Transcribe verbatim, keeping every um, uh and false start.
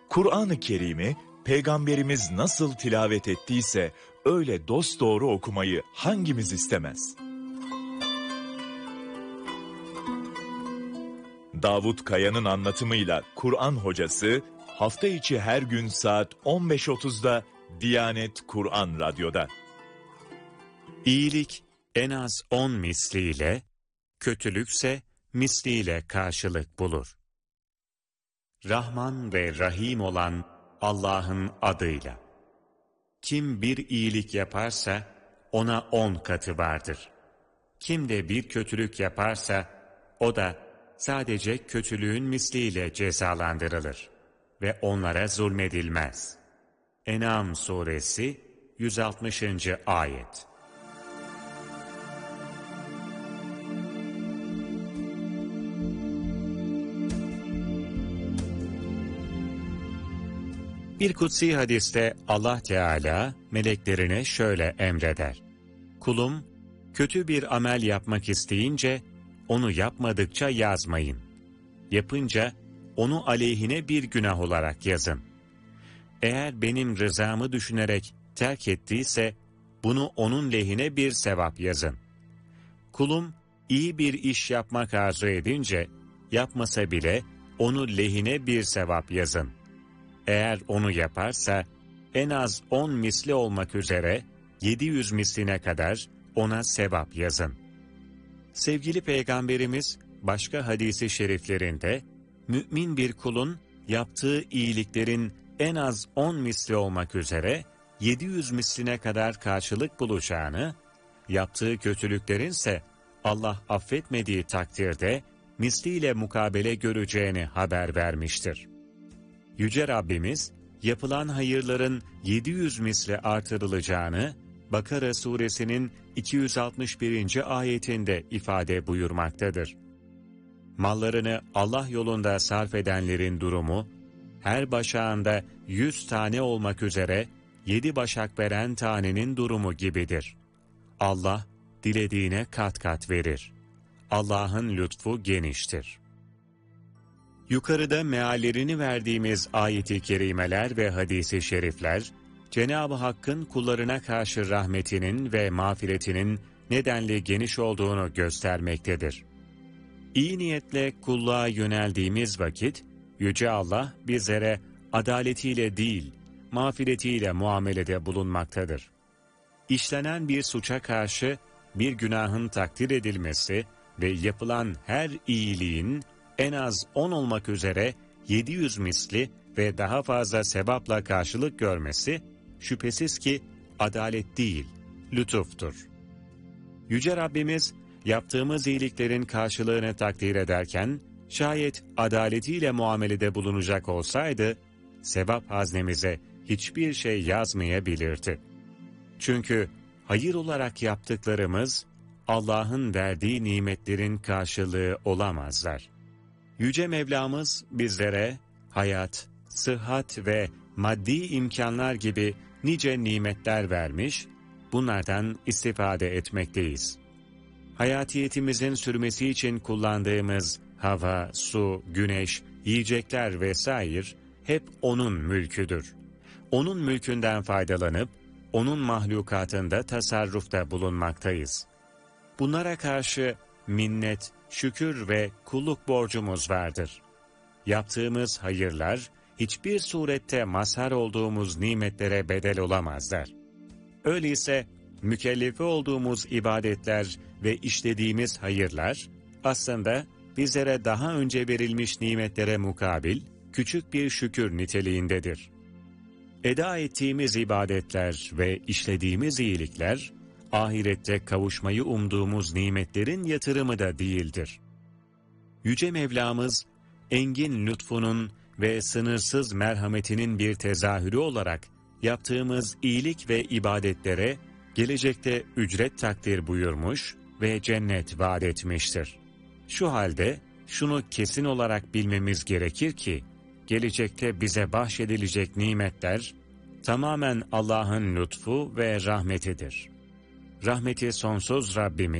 Kur'an-ı Kerim'i Peygamberimiz nasıl tilavet ettiyse öyle dosdoğru okumayı hangimiz istemez? Davut Kaya'nın anlatımıyla Kur'an Hocası hafta içi her gün saat on beş otuzda Diyanet Kur'an Radyo'da. İyilik en az on misliyle, kötülükse misliyle karşılık bulur. Rahman ve Rahim olan Allah'ın adıyla. Kim bir iyilik yaparsa ona on katı vardır. Kim de bir kötülük yaparsa o da sadece kötülüğün misliyle cezalandırılır ve onlara zulmedilmez. En'am suresi yüz altmışıncı ayet. Bir kutsi hadiste Allah Teala meleklerine şöyle emreder: Kulum, kötü bir amel yapmak isteyince onu yapmadıkça yazmayın. Yapınca onu aleyhine bir günah olarak yazın. Eğer benim rızamı düşünerek terk ettiyse bunu onun lehine bir sevap yazın. Kulum iyi bir iş yapmak arzu edince yapmasa bile onu lehine bir sevap yazın. Eğer onu yaparsa en az on misli olmak üzere yedi yüz misline kadar ona sevap yazın. Sevgili Peygamberimiz başka hadisi şeriflerinde mümin bir kulun yaptığı iyiliklerin en az on misli olmak üzere yedi yüz misline kadar karşılık bulacağını, yaptığı kötülüklerin ise Allah affetmediği takdirde misliyle mukabele göreceğini haber vermiştir. Yüce Rabbimiz, yapılan hayırların yedi yüz misli artırılacağını, Bakara suresinin iki yüz altmış birinci ayetinde ifade buyurmaktadır. Mallarını Allah yolunda sarf edenlerin durumu, her başağında yüz tane olmak üzere yedi başak veren tanenin durumu gibidir. Allah, dilediğine kat kat verir. Allah'ın lütfu geniştir. Yukarıda meallerini verdiğimiz ayet-i kerimeler ve hadis-i şerifler, Cenab-ı Hakk'ın kullarına karşı rahmetinin ve mağfiretinin nedenli geniş olduğunu göstermektedir. İyi niyetle kulluğa yöneldiğimiz vakit, Yüce Allah bizlere adaletiyle değil, mağfiretiyle muamelede bulunmaktadır. İşlenen bir suça karşı bir günahın takdir edilmesi ve yapılan her iyiliğin en az on olmak üzere yedi yüz misli ve daha fazla sevapla karşılık görmesi, şüphesiz ki adalet değil, lütuftur. Yüce Rabbimiz, yaptığımız iyiliklerin karşılığını takdir ederken, şayet adaletiyle muamelede bulunacak olsaydı, sevap haznemize hiçbir şey yazmayabilirdi. Çünkü hayır olarak yaptıklarımız, Allah'ın verdiği nimetlerin karşılığı olamazlar. Yüce Mevlamız bizlere hayat, sıhhat ve maddi imkanlar gibi nice nimetler vermiş, bunlardan istifade etmekteyiz. Hayatiyetimizin sürmesi için kullandığımız hava, su, güneş, yiyecekler vesaire hep O'nun mülküdür. O'nun mülkünden faydalanıp, O'nun mahlukatında tasarrufta bulunmaktayız. Bunlara karşı minnet, şükür ve kulluk borcumuz vardır. Yaptığımız hayırlar, hiçbir surette mazhar olduğumuz nimetlere bedel olamazlar. Öyleyse, mükellefi olduğumuz ibadetler ve işlediğimiz hayırlar, aslında bizlere daha önce verilmiş nimetlere mukabil, küçük bir şükür niteliğindedir. Eda ettiğimiz ibadetler ve işlediğimiz iyilikler, ahirette kavuşmayı umduğumuz nimetlerin yatırımı da değildir. Yüce Mevlamız, engin lütfunun ve sınırsız merhametinin bir tezahürü olarak yaptığımız iyilik ve ibadetlere gelecekte ücret takdir buyurmuş ve cennet vaat etmiştir. Şu halde şunu kesin olarak bilmemiz gerekir ki, gelecekte bize bahşedilecek nimetler tamamen Allah'ın lütfu ve rahmetidir. Rahmeti sonsuz Rabbimiz,